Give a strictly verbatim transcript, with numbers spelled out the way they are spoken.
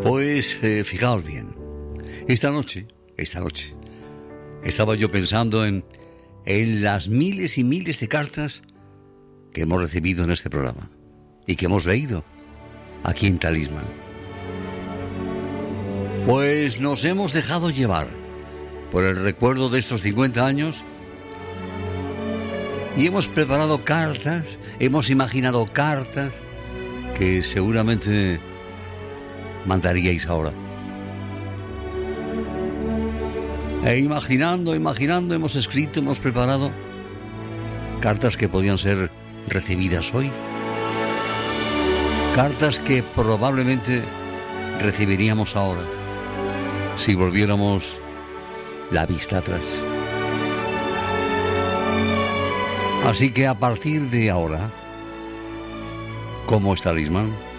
Pues eh, fijaos bien, esta noche, esta noche, estaba yo pensando en, en las miles y miles de cartas que hemos recibido en este programa y que hemos leído aquí en Talismán. Pues nos hemos dejado llevar por el recuerdo de estos cincuenta años y hemos preparado cartas, hemos imaginado cartas que seguramente mandaríais ahora. E imaginando, imaginando, hemos escrito, hemos preparado cartas que podían ser recibidas hoy. Cartas que probablemente recibiríamos ahora, si volviéramos la vista atrás. Así que a partir de ahora, como es Talismán,